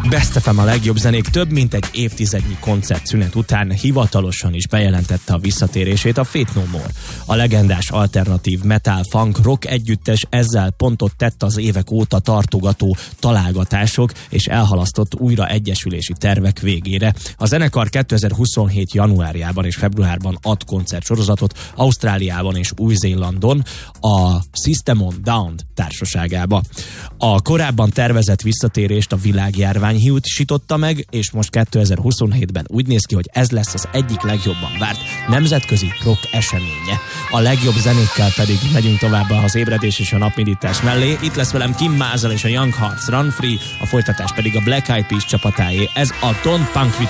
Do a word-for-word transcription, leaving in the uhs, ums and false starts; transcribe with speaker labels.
Speaker 1: Best ef em a legjobb zenék több mint egy évtizednyi koncertszünet után hivatalosan is bejelentette a visszatérését a Faith No More. A legendás alternatív metal funk rock együttes ezzel pontot tett az évek óta tartogató találgatások és elhalasztott újra egyesülési tervek végére. A zenekar kétezer-huszonhét. januárjában és februárban ad koncertsorozatot Ausztráliában és Új-Zélandon a System of a Down társaságába. A korábban tervezett visszatérést a világjárvány hiúsította meg, és most kétezer-huszonhétben úgy néz ki, hogy ez lesz az egyik legjobban várt nemzetközi rock eseménye. A legjobb zenékkel pedig megyünk tovább az ébredés és a napindítás mellé. Itt lesz velem Kim Mazel és a Young Hearts Run Free, a folytatás pedig a Black Eyed Peas csapatáé. Ez a Don't Punk With